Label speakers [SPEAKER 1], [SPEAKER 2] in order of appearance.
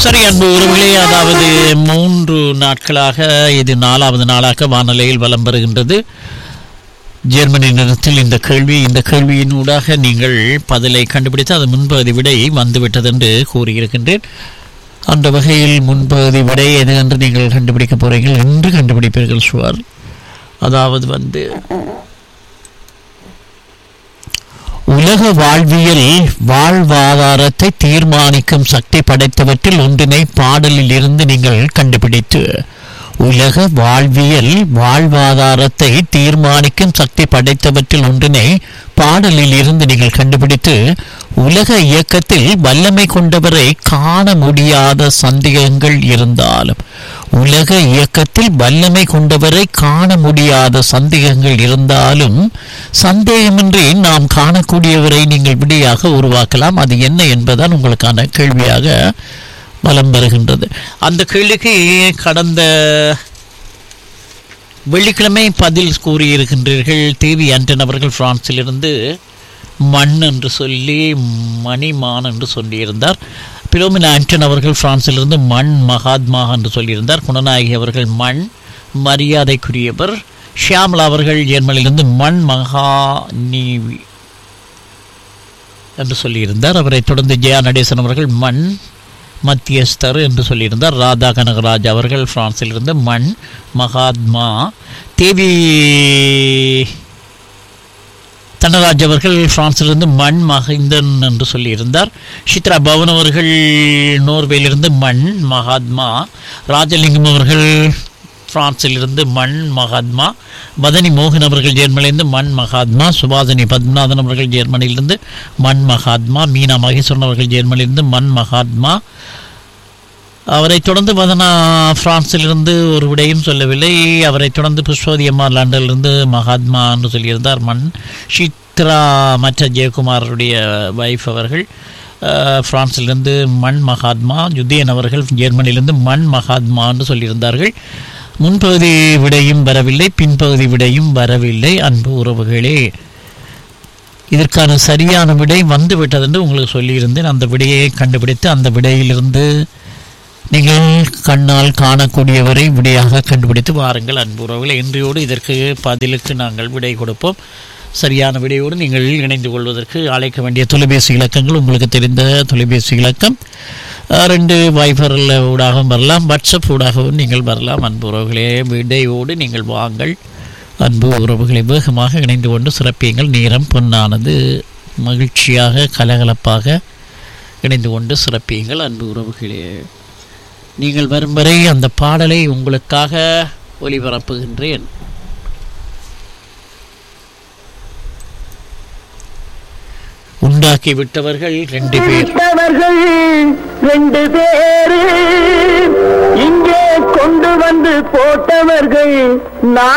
[SPEAKER 1] சரி அன்பு உறவுகளே, அதாவது 3 நாட்களாக இது 4வது நாளாக வானிலையில் வலம் வருகின்றது. ஜெர்மனி நேரத்தில் இந்த கேள்வியினூடாக நீங்கள் பதிலை கண்டுபிடித்து அது முன்பகுதி விடை வந்துவிட்டது என்று கூறியிருக்கின்றேன். அந்த வகையில் முன்பகுதி விடை எது என்று நீங்கள் கண்டுபிடிக்க போறீர்கள் என்று கண்டுபிடிப்பீர்கள் சுவார். அதாவது உலக வாழ்வியல் வாழ்வாதாரத்தை தீர்மானிக்கும் சக்தி படைத்தவற்றில் ஒன்றினை பாடலில் இருந்து நீங்கள் கண்டுபிடித்து உலக வாழ்வியல் வாழ்வாதாரத்தை தீர்மானிக்கும் சக்தி படைத்தவற்றில் ஒன்றினை பாடலில் இருந்து நீங்கள் கண்டுபிடித்து உலக இயக்கத்தில் வல்லமை கொண்டவரை காண முடியாத சந்தேகங்கள் இருந்தாலும் உலக இயக்கத்தில் வல்லமை கொண்டவரை காண முடியாத சந்தேகங்கள் இருந்தாலும் சந்தேகமின்றி நாம் காணக்கூடியவரை நீங்கள் விடையாக உருவாக்கலாம். அது என்ன என்பதுதான் உங்களுக்கான கேள்வியாக வலம் வருகின்றது. அந்த கேள்விக்கு கடந்த வெள்ளிக்கிழமை பதில் கூறியிருக்கின்றீர்கள். தேவி ஆண்டன் அவர்கள் பிரான்சிலிருந்து மண் என்று சொல்லி மணிமான் என்று சொல்லியிருந்தார். பிலோமினா ஆண்டன் அவர்கள் பிரான்சிலிருந்து மண் மகாத்மா என்று சொல்லியிருந்தார். குணநாயகி அவர்கள் மண் மரியாதைக்குரியவர். ஷியாமலா அவர்கள் ஜெர்மனியிலிருந்து மண் மகாநீவி என்று சொல்லியிருந்தார். அவரை தொடர்ந்து ஜெயா நடேசன் அவர்கள் மண் மத்தியஸ்தர் என்று சொல்லியிருந்தார். ராதா கனகராஜ் அவர்கள் பிரான்சிலிருந்து மண் மகாத்மா. தேவி தனராஜ் அவர்கள் பிரான்சிலிருந்து மண் மஹிந்தன் என்று சொல்லியிருந்தார். சித்ரா பவன் அவர்கள் நோர்வேலிருந்து மண் மகாத்மா. ராஜலிங்கம் அவர்கள் பிரான்சிலிருந்து மண் மகாத்மா. மதனி மோகன் அவர்கள் ஜெர்மனியிலிருந்து மண் மகாத்மா. சுபாசினி பத்மநாதன் அவர்கள் ஜெர்மனியிலிருந்து மண் மகாத்மா. மீனா மகேஸ்வரன் அவர்கள் ஜெர்மனியிலிருந்து மண் மகாத்மா. அவரை தொடர்ந்து வதனா பிரான்சிலிருந்து ஒரு விடையும் சொல்லவில்லை. அவரை தொடர்ந்து புஷ்பவதி அம்மாள் லண்டனிலிருந்து மகாத்மா என்று சொல்லியிருந்தார் மண். சித்ரா மற்ற ஜெயக்குமாருடைய வைஃப் அவர்கள் பிரான்சிலிருந்து மண் மகாத்மா. யுதயன் அவர்கள் ஜெர்மனியிலிருந்து மண் மகாத்மா என்று சொல்லியிருந்தார்கள். முன்பகுதி விடையும் வரவில்லை, பின்பகுதி விடையும் வரவில்லை. அன்பு உறவுகளே, இதற்கான சரியான விடை வந்துவிட்டது என்று உங்களுக்கு சொல்லியிருந்தேன். அந்த விடையை கண்டுபிடித்து அந்த விடையிலிருந்து நீங்கள் கண்ணால் காணக்கூடியவரை விடையாக கண்டுபிடித்து வாருங்கள். அன்பு உறவுகளை, இன்றையோடு இதற்கு பதிலுக்கு நாங்கள் விடை கொடுப்போம். சரியான விடையோடு நீங்கள் இணைந்து கொள்வதற்கு அழைக்க வேண்டிய தொலைபேசி இலக்கங்கள் உங்களுக்கு தெரிந்த தொலைபேசி இலக்கம் 2 வைபரில் ஊடாகவும் வரலாம், வாட்ஸ்அப் ஊடாகவும் நீங்கள் வரலாம். அன்பு உறவுகளே, விடையோடு நீங்கள் வாங்கள். அன்பு உறவுகளை, வேகமாக இணைந்து கொண்டு சிறப்பியுங்கள். நேரம் பொன்னானது. மகிழ்ச்சியாக கலகலப்பாக இணைந்து கொண்டு சிறப்பியுங்கள். அன்பு உறவுகளே, நீங்கள் வரும் வரை அந்த பாடலை உங்களுக்காக ஒளிபரப்புகின்றேன். உண்டாக்கி விட்டவர்கள் 2 பேர், இங்கே கொண்டு வந்து போட்டவர்கள்